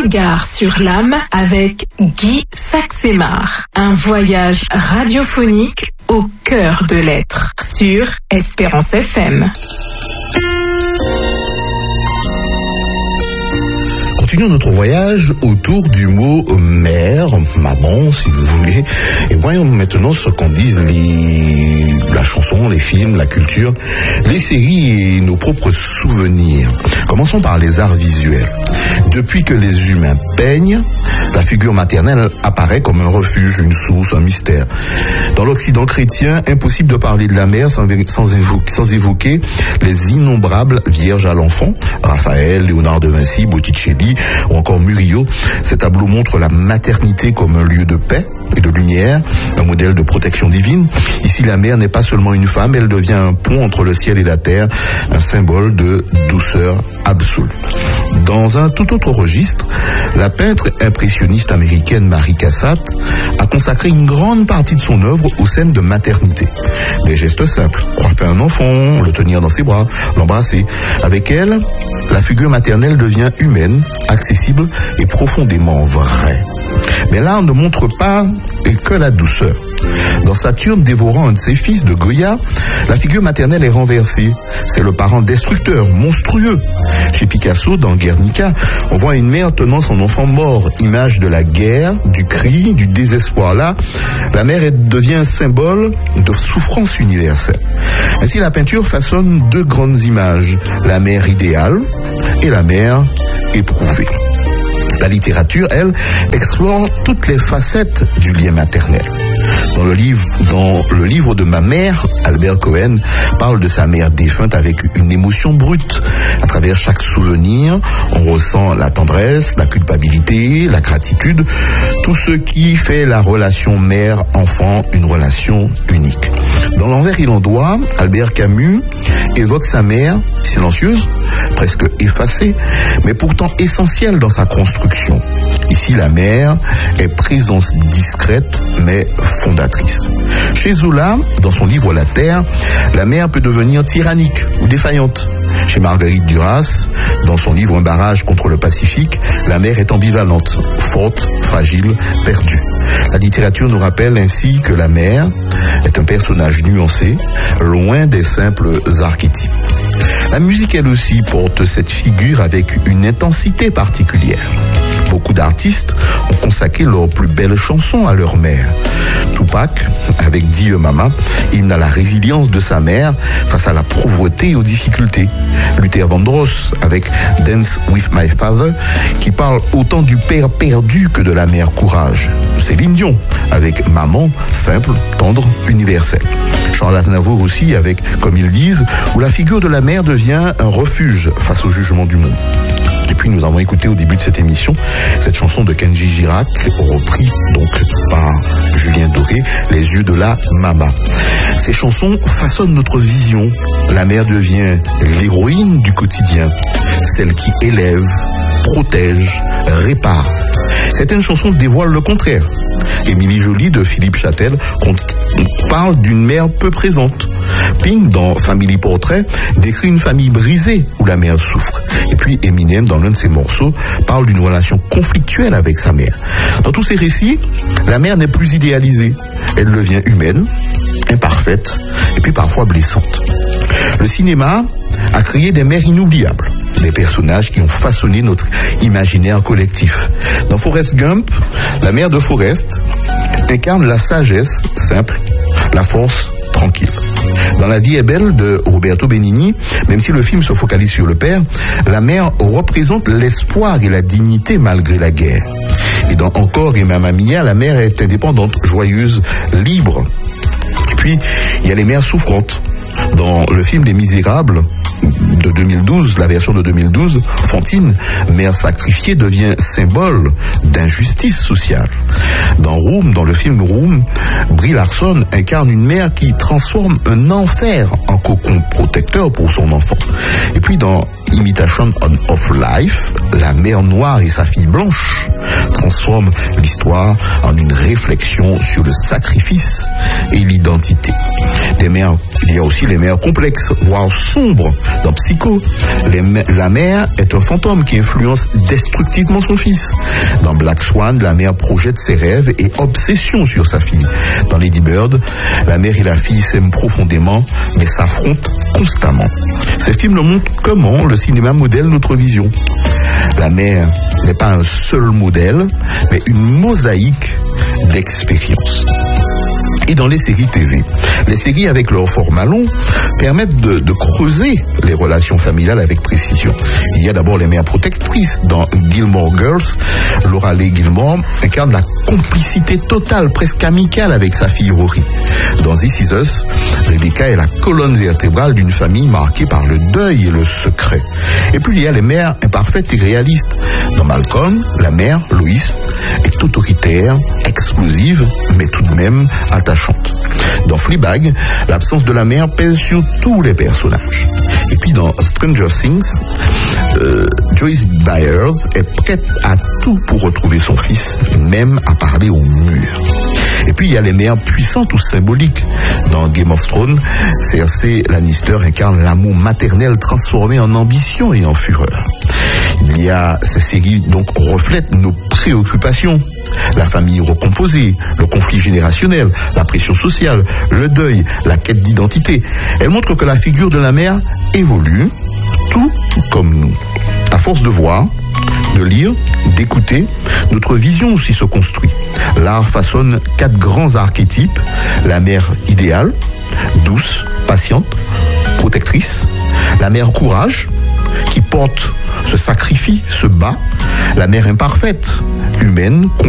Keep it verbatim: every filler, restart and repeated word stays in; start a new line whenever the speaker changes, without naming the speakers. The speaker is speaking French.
regard sur l'âme avec Guy Saxemar. Un voyage radiophonique au cœur de l'être sur Espérance F M.
Continuons notre voyage autour du mot mère, maman si vous voulez, et voyons maintenant ce qu'en disent les, la chanson, les films, la culture, les séries et nos propres souvenirs. Commençons par les arts visuels. Depuis que les humains peignent, la figure maternelle apparaît comme un refuge, une source, un mystère. Dans l'Occident chrétien, impossible de parler de la mère sans, sans, évoquer, sans évoquer les innombrables vierges à l'enfant, Raphaël, Léonard de Vinci, Botticelli, ou encore Murillo. Ces tableaux montrent la maternité comme un lieu de paix et de lumière, un modèle de protection divine. Ici, la mère n'est pas seulement une femme, elle devient un pont entre le ciel et la terre, un symbole de douceur absolue. Dans un tout autre registre, la peintre impressionniste américaine Mary Cassatt a consacré une grande partie de son œuvre aux scènes de maternité. Les gestes simples, frapper un enfant, le tenir dans ses bras, l'embrasser. Avec elle, la figure maternelle devient humaine, accessible et profondément vraie. Mais l'art ne montre pas que la douceur. Dans Saturne dévorant un de ses fils de Goya, la figure maternelle est renversée. C'est le parent destructeur, monstrueux. Chez Picasso, dans Guernica, on voit une mère tenant son enfant mort, image de la guerre, du cri, du désespoir. Là, la mère devient un symbole de souffrance universelle. Ainsi, la peinture façonne deux grandes images, la mère idéale et la mère éprouvée. La littérature, elle, explore toutes les facettes du lien maternel. Dans le livre, dans le livre de ma mère, Albert Cohen parle de sa mère défunte avec une émotion brute. À travers chaque souvenir, on ressent la tendresse, la culpabilité, la gratitude, tout ce qui fait la relation mère-enfant une relation unique. Dans L'Envers et l'Endoit, Albert Camus évoque sa mère silencieuse, presque effacée, mais pourtant essentielle dans sa construction. Ici, la mère est présence discrète, mais fondatrice. Chez Zola, dans son livre La Terre, la mère peut devenir tyrannique ou défaillante. Chez Marguerite Duras, dans son livre Un barrage contre le Pacifique, la mère est ambivalente, forte, fragile, perdue. La littérature nous rappelle ainsi que la mère est un personnage nuancé, loin des simples archétypes. La musique, elle aussi, porte cette figure avec une intensité particulière. Beaucoup d'artistes ont consacré leurs plus belles chansons à leur mère. Tupac, avec Dieu Mama, hymne à la résilience de sa mère face à la pauvreté et aux difficultés. Luther Vandross, avec Dance with My Father, qui parle autant du père perdu que de la mère courage. Céline Dion, avec Maman, simple, tendre, universelle. Charles Aznavour aussi, avec Comme ils disent, où la figure de la mère devient un refuge face au jugement du monde. Et puis nous avons écouté au début de cette émission cette chanson de Kenji Girac, repris donc par Julien Doré, Les yeux de la Mama. Ces chansons façonnent notre vision. La mère devient l'héroïne du quotidien, celle qui élève, protège, répare. Certaines chansons dévoilent le contraire. Émilie Joly de Philippe Châtel parle d'une mère peu présente. Pink, dans Family Portrait, décrit une famille brisée où la mère souffre. Et puis Eminem, dans l'un de ses morceaux, parle d'une relation conflictuelle avec sa mère. Dans tous ces récits, la mère n'est plus idéalisée. Elle devient humaine, imparfaite, et puis parfois blessante. Le cinéma a créé des mères inoubliables, des personnages qui ont façonné notre imaginaire collectif. Dans Forrest Gump, la mère de Forrest incarne la sagesse simple, la force tranquille. Dans La vie est belle de Roberto Benigni, même si le film se focalise sur le père, la mère représente l'espoir et la dignité malgré la guerre. Et dans Encore et Mamma Mia, la mère est indépendante, joyeuse, libre. Et puis, il y a les mères souffrantes. Dans le film Les Misérables de deux mille douze, la version de deux mille douze, Fantine, mère sacrifiée, devient symbole d'injustice sociale. Dans Room, dans le film Room, Brie Larson incarne une mère qui transforme un enfer en cocon protecteur pour son enfant. Et puis dans Imitation of Life, la mère noire et sa fille blanche transforment l'histoire en une réflexion sur le sacrifice et l'identité. Des mères, il y a aussi les mères complexes, voire sombres. Dans Psycho, les, la mère est un fantôme qui influence destructivement son fils. Dans Black Swan, la mère projette ses rêves et obsessions sur sa fille. Dans Lady Bird, la mère et la fille s'aiment profondément, mais s'affrontent constamment. Ces films nous montrent comment le cinéma modèle notre vision. La mère n'est pas un seul modèle, mais une mosaïque d'expériences. Et dans les séries T V, les séries avec leur format long permettent de, de creuser les relations familiales avec précision. Il y a d'abord les mères protectrices. Dans Gilmore Girls, Laura Lee Gilmore incarne la complicité totale, presque amicale avec sa fille Rory. Dans This Is Us, Rebecca est la colonne vertébrale d'une famille marquée par le deuil et le secret. Et puis il y a les mères imparfaites et réalistes. Dans Malcolm, la mère, Lois, est autoritaire, explosive, mais tout de même attachante. Dans Fleabag, l'absence de la mère pèse sur tous les personnages. Et puis dans Stranger Things, euh, Joyce Byers est prête à tout pour retrouver son fils, même à parler au mur. Et puis il y a les mères puissantes ou symboliques. Dans Game of Thrones, Cersei Lannister incarne l'amour maternel transformé en ambition et en fureur. Il y a ces séries donc reflètent nos préoccupations. La famille recomposée, le conflit générationnel, la pression sociale, le deuil, la quête d'identité. Elle montre que la figure de la mère évolue, tout comme nous. À force de voir, de lire, d'écouter, notre vision aussi se construit. L'art façonne quatre grands archétypes. La mère idéale, douce, patiente, protectrice. La mère courage, qui porte, se sacrifie, se bat. La mère imparfaite, humaine,